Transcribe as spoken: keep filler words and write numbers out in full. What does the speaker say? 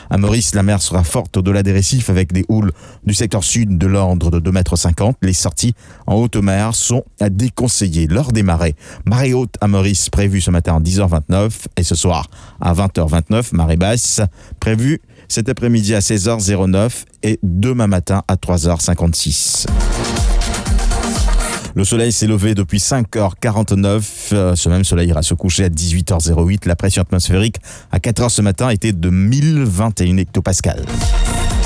À Maurice, la mer sera forte au-delà des récifs avec des houles du secteur sud de l'ordre de deux mètres cinquante. Les sorties en haute mer sont à déconseiller. Lors des marées, marée haute à Maurice prévue ce matin à dix heures vingt-neuf et ce soir à vingt heures vingt-neuf. Marée basse prévue cet après-midi à seize heures neuf et demain matin à trois heures cinquante-six. Le soleil s'est levé depuis cinq heures quarante-neuf. Ce même soleil ira se coucher à dix-huit heures huit. La pression atmosphérique à quatre heures ce matin était de mille vingt et un hectopascales.